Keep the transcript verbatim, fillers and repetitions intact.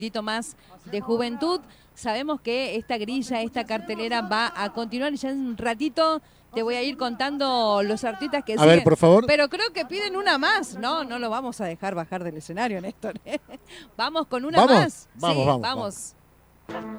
poquito más de juventud. Sabemos que esta grilla, esta cartelera va a continuar y ya en un ratito te voy a ir contando los artistas que a siguen. ver, por favor. Pero creo que piden una más. No, no lo vamos a dejar bajar del escenario, Néstor. Vamos con una ¿Vamos? más. Vamos, sí, vamos, vamos. vamos.